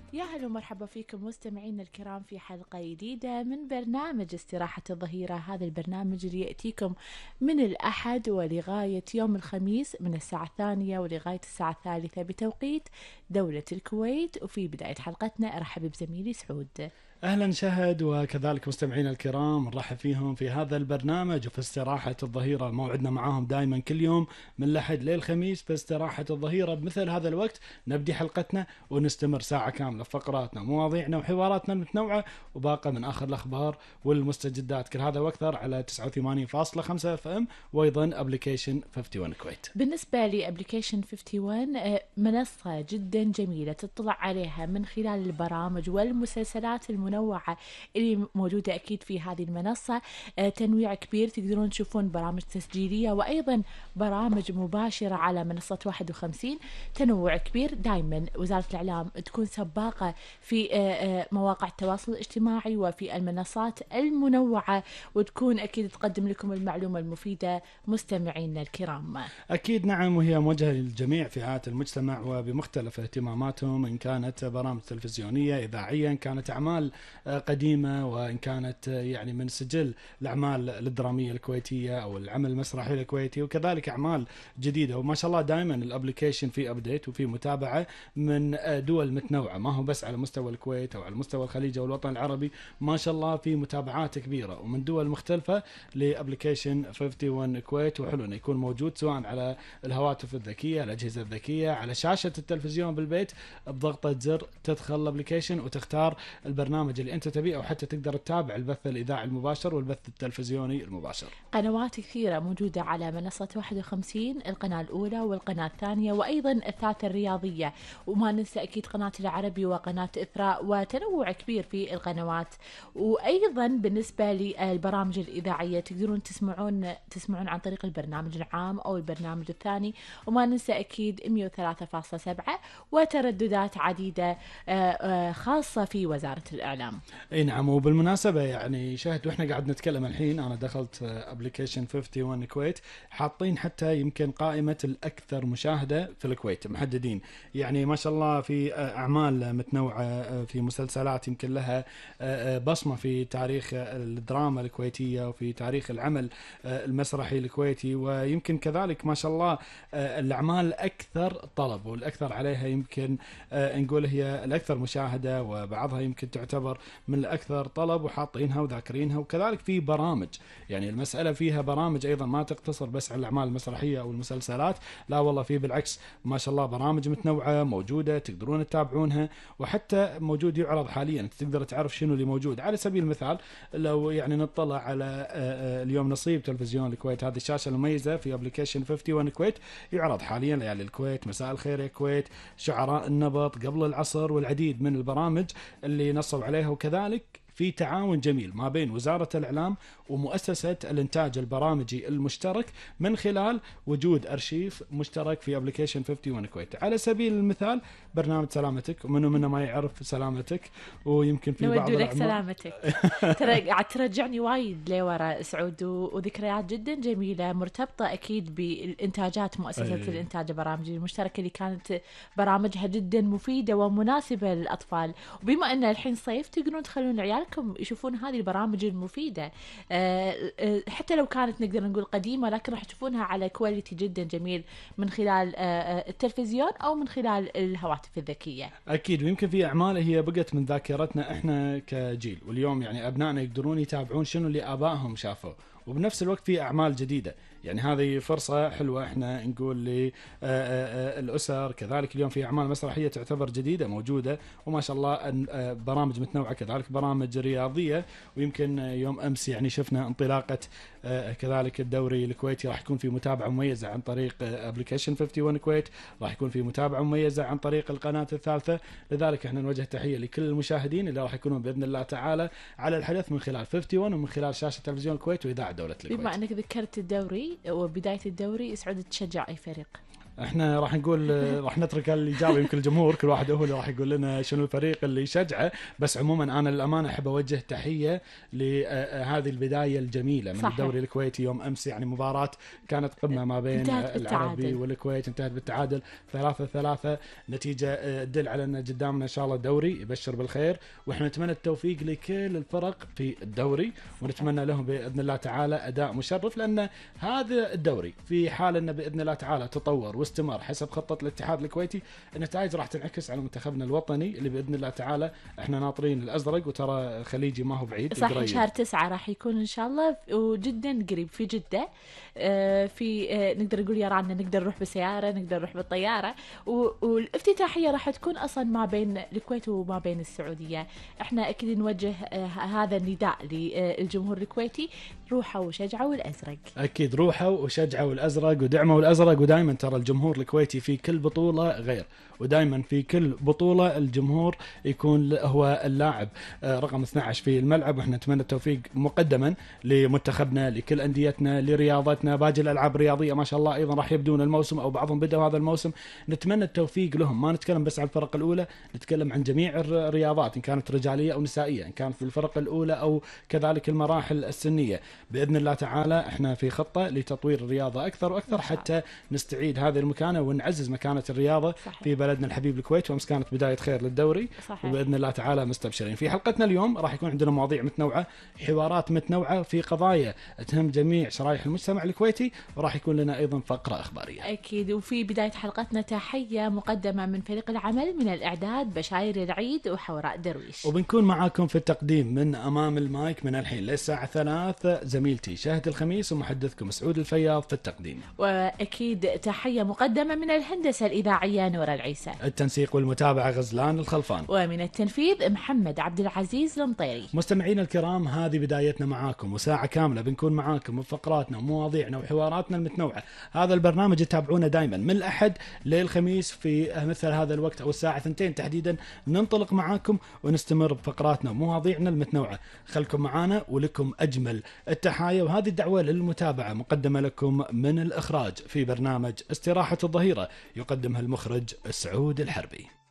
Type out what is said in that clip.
يا هلا ومرحبا فيكم مستمعينا الكرام في حلقة جديدة من برنامج استراحة الظهيرة. هذا البرنامج اللي يأتيكم من الأحد ولغاية يوم الخميس من الساعة 2 ولغاية الساعة 3 بتوقيت دولة الكويت. وفي بداية حلقتنا أرحب بزميلي سعود. أهلا شهد، وكذلك مستمعينا الكرام نرحب فيهم في هذا البرنامج وفي استراحة الظهيرة. موعدنا معاهم دائما كل يوم من الأحد للخميس في استراحة الظهيرة بمثل هذا الوقت. نبدي حلقتنا ونستمر ساعة كاملة في فقراتنا ومواضيعنا وحواراتنا المتنوعة وباقة من آخر الأخبار والمستجدات، كل هذا وأكثر على 89.5 FM وأيضا أبليكيشن 51 كويت. بالنسبة لأبليكيشن 51 منصة جدا جميلة تطلع عليها من خلال البرامج والمسلسلات المنوعة اللي موجودة أكيد في هذه المنصة. تنويع كبير، تقدرون تشوفون برامج تسجيلية وأيضا برامج مباشرة على منصة 51. تنوع كبير، دائما وزارة الإعلام تكون سباقة في مواقع التواصل الاجتماعي وفي المنصات المنوعة، وتكون أكيد تقدم لكم المعلومة المفيدة مستمعينا الكرام. أكيد نعم، وهي موجهة للجميع فئات المجتمع وبمختلف اهتماماتهم، إن كانت برامج تلفزيونية إذاعية، إن كانت أعمال قديمة، وإن كانت يعني من سجل الأعمال الدرامية الكويتية أو العمل المسرحي الكويتي، وكذلك أعمال جديدة. وما شاء الله دائما الابليكيشن في أبديت وفي متابعة من دول متنوعة، ما هو بس على مستوى الكويت أو على مستوى الخليج أو الوطن العربي، ما شاء الله في متابعات كبيرة ومن دول مختلفة لابليكيشن 51 كويت. وحلو انه يكون موجود سواء على الهواتف الذكيه، الاجهزه الذكيه، على شاشه التلفزيون بالبيت. بضغطه زر تدخل الابليكيشن وتختار البرنامج اللي انت تبيه، او حتى تقدر تتابع البث الاذاعي المباشر والبث التلفزيوني المباشر. قنوات كثيره موجوده على منصه 51، القناه الاولى والقناه الثانيه وايضا الثالثه الرياضيه، وما ننسى اكيد قناه العربي وقناه اثراء، وتنوع كبير في القنوات. وايضا بالنسبه للبرامج الاذاعيه تقدرون تسمعون عن طريق البرنامج العام او البرنامج الثاني، وما ننسى اكيد 103.7 وترددات عديده خاصه في وزاره الاعلام. اي نعم. وبالمناسبه يعني شاهد، واحنا قاعد نتكلم الحين انا دخلت ابلكيشن 51 كويت، حاطين حتى يمكن قائمه الاكثر مشاهده في الكويت، محددين يعني ما شاء الله في اعمال متنوعه، في مسلسلات يمكن لها بصمه في تاريخ الدراما الكويتيه وفي تاريخ العمل المسرحي الكويتي، ويمكن كذلك ما شاء الله الاعمال الاكثر طلب والاكثر عليها يمكن نقول هي الاكثر مشاهده، وبعضها يمكن تعتبر من الاكثر طلب، وحاطينها وذاكرينها. وكذلك في برامج، يعني المساله فيها برامج ايضا ما تقتصر بس على الاعمال المسرحيه او المسلسلات، لا والله في بالعكس ما شاء الله برامج متنوعه موجوده تقدرون تتابعونها، وحتى موجود يعرض حاليا، انت تقدر تعرف شنو اللي موجود. على سبيل المثال لو يعني نطلع على اليوم نصيب تلفزيون الكويت، هذه الشاشه المميزه في ابلكيشن 51 كويت، يعرض حاليا ليالي الكويت، مساء الخير يا كويت، شعراء النبط، قبل العصر، والعديد من البرامج اللي نصوا عليها. وكذلك في تعاون جميل ما بين وزارة الإعلام ومؤسسة الإنتاج البرامجي المشترك من خلال وجود أرشيف مشترك في أبليكيشن 51 كويت. على سبيل المثال برنامج سلامتك، ومنه ما يعرف سلامتك، ويمكن في بعض لك سلامتك. ترى قاعد ترجعني وايد لورا سعود، وذكريات جدا جميلة مرتبطة أكيد بالإنتاجات مؤسسة الإنتاج البرامجي المشتركة اللي كانت برامجها جدا مفيدة ومناسبة للأطفال. وبما أن الحين صيف تقدرون تخلون عيالكم يشوفون هذه البرامج المفيدة، حتى لو كانت نقدر نقول قديمة، لكن راح تشوفونها على كواليتي جدا جميل من خلال التلفزيون أو من خلال الهواتف الذكية. أكيد. ويمكن في أعمال هي بقت من ذاكرتنا إحنا كجيل، واليوم يعني أبنائنا يقدرون يتابعون شنو اللي آبائهم شافوا، وبنفس الوقت في أعمال جديدة. يعني هذه فرصة حلوة احنا نقول للأسر. كذلك اليوم في أعمال مسرحية تعتبر جديدة موجودة، وما شاء الله برامج متنوعة، كذلك برامج رياضية. ويمكن يوم أمس يعني شفنا انطلاقة كذلك الدوري الكويتي، راح يكون في متابعة مميزة عن طريق ابلكيشن 51 كويت، راح يكون في متابعة مميزة عن طريق القناة الثالثة. لذلك احنا نوجه تحية لكل المشاهدين اللي راح يكونون بإذن الله تعالى على الحدث من خلال 51 ومن خلال شاشة تلفزيون الكويت وإذاعة دولة الكويت. بما أنك ذكرت الدوري وبداية الدوري، سعود تشجع أي فريق؟ احنا راح نقول راح نترك الاجابه يمكن الجمهور كل واحد هو اللي راح يقول لنا شنو الفريق اللي يشجعه. بس عموما انا للامانه احب اوجه تحيه لهذه البدايه الجميله من صحيح. الدوري الكويتي يوم امس. يعني مباراه كانت قمه ما بين انتهت العربي بالتعادل. والكويت، انتهت بالتعادل 3-3. نتيجه تدل على ان قدامنا ان شاء الله دوري يبشر بالخير، واحنا نتمنى التوفيق لكل الفرق في الدوري، ونتمنى لهم باذن الله تعالى اداء مشرف، لان هذا الدوري في حال انه باذن الله تعالى تطور واستمر حسب خطه الاتحاد الكويتي، النتائج راح تنعكس على منتخبنا الوطني اللي باذن الله تعالى احنا ناطرين الازرق، وترى الخليجي ما هو بعيد صح، قريب. شهر 9 راح يكون إن شاء الله، وجدا قريب في جدة. في نقدر نقول يا رانا نقدر نروح بالسيارة، نقدر نروح بالطيارة، والافتتاحية راح تكون أصلا ما بين الكويت وما بين السعودية. احنا أكيد نوجه هذا النداء للجمهور الكويتي، روحوا وشجعوا الأزرق. اكيد روحوا وشجعوا الازرق ودعموا الازرق. ودائما ترى الجمهور الكويتي في كل بطوله غير، ودائما في كل بطوله الجمهور يكون هو اللاعب رقم 12 في الملعب. واحنا نتمنى التوفيق مقدما لمنتخبنا، لكل انديتنا، لرياضتنا، باقي الالعاب الرياضيه ما شاء الله ايضا راح يبدون الموسم او بعضهم بدأوا هذا الموسم. نتمنى التوفيق لهم، ما نتكلم بس عن الفرق الاولى، نتكلم عن جميع الرياضات ان كانت رجاليه او نسائيه، ان كانت في الفرق الاولى او كذلك المراحل السنيه. باذن الله تعالى احنا في خطه لتطوير الرياضه اكثر واكثر حتى نستعيد هذه المكانه ونعزز مكانه الرياضه. صحيح. في بلدنا الحبيب الكويت، وامس كانت بدايه خير للدوري. صحيح. وباذن الله تعالى مستبشرين. في حلقتنا اليوم راح يكون عندنا مواضيع متنوعه، حوارات متنوعه في قضايا تهم جميع شرائح المجتمع الكويتي، وراح يكون لنا ايضا فقره اخباريه اكيد. وفي بدايه حلقتنا تحيه مقدمه من فريق العمل من الاعداد بشاير العيد وحوراء درويش، وبنكون معاكم في التقديم من امام المايك من الحين للساعه 3 زميلتي شهد الخميس ومحدثكم سعود الفياض في التقديم. واكيد تحيه مقدمه من الهندسه الاذاعيه نور العيسى، التنسيق والمتابعه غزلان الخلفان، ومن التنفيذ محمد عبد العزيز المطيري. مستمعينا الكرام، هذه بدايتنا معاكم، وساعه كامله بنكون معاكم بفقراتنا ومواضيعنا وحواراتنا المتنوعه. هذا البرنامج تتابعونه دائما من الاحد للخميس في مثل هذا الوقت او الساعه 2 تحديدا، ننطلق معاكم ونستمر بفقراتنا ومواضيعنا المتنوعه. خلكم معانا ولكم اجمل التحايا، وهذه الدعوه للمتابعه مقدمه لكم من الاخراج في برنامج استراحه الظهيره، يقدمها المخرج سعود الحربي.